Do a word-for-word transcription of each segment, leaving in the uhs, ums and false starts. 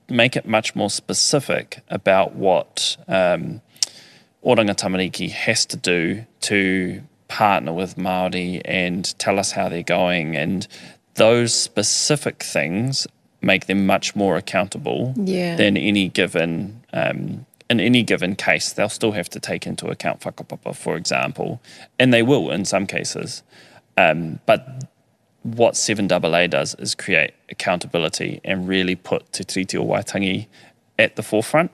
make it much more specific about what um, Oranga Tamariki has to do to partner with Māori and tell us how they're going, and those specific things make them much more accountable yeah. than any given um, in any given case. They'll still have to take into account whakapapa, for example, and they will in some cases. Um, but what seven A A does is create accountability and really put Te Tiriti o Waitangi at the forefront.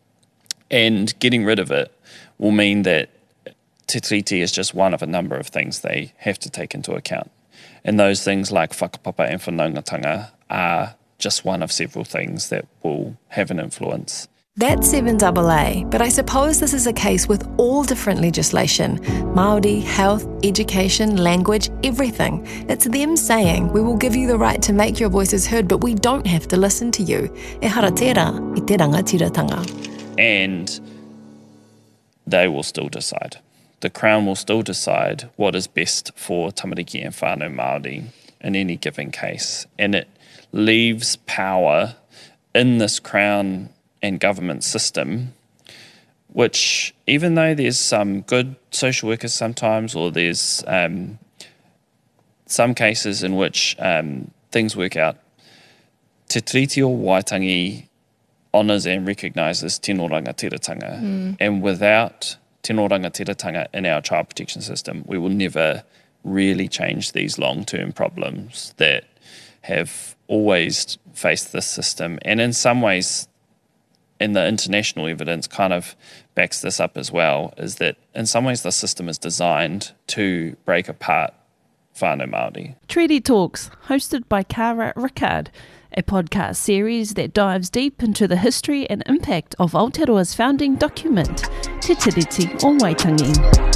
And getting rid of it will mean that Te Tiriti is just one of a number of things they have to take into account. And those things like whakapapa and whanaungatanga are just one of several things that will have an influence. That's seven A A, but I suppose this is a case with all different legislation. Māori, health, education, language, everything. It's them saying, we will give you the right to make your voices heard, but we don't have to listen to you. E hara tērā, i te rangatiratanga. And they will still decide. The Crown will still decide what is best for tamariki and whānau Māori in any given case. And it leaves power in this Crown and government system, which even though there's some good social workers sometimes, or there's um, some cases in which um, things work out, Te Tiriti o Waitangi honours and recognises tino rangatiratanga. Mm. And without tino rangatiratanga in our child protection system, we will never really change these long-term problems that have always faced this system. And in some ways, and the international evidence kind of backs this up as well, is that in some ways the system is designed to break apart whānau Māori. Treaty Talks, hosted by Cara Rickard, a podcast series that dives deep into the history and impact of Aotearoa's founding document, Te Tiriti o Waitangi.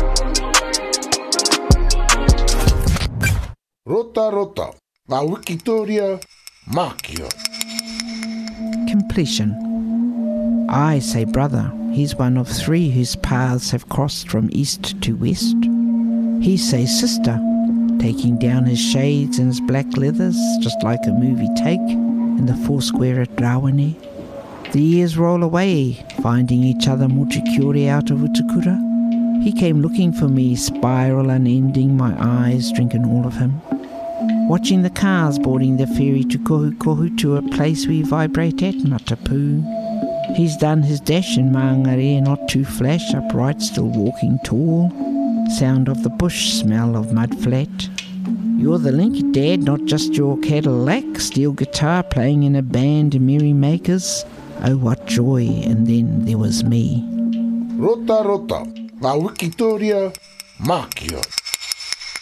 Rota rota, ngā Wikitoria Mākia. Completion. I say brother, he's one of three whose paths have crossed from east to west. He says sister, taking down his shades and his black leathers, just like a movie take in the Foursquare at Rawene. The years roll away, finding each other Mochikiore out of Utukura. He came looking for me, spiral unending, my eyes drinking all of him. Watching the cars boarding the ferry to Kohu Kohu, to a place we vibrate at, Ngatapu. He's done his dash in Māngare, not too flash, upright, still walking tall. Sound of the bush, smell of mud flat. You're the link, Dad, not just your Cadillac. Steel guitar playing in a band, merrymakers. Oh, what joy, and then there was me. Rota rota, ngā Wikitoria Mākia.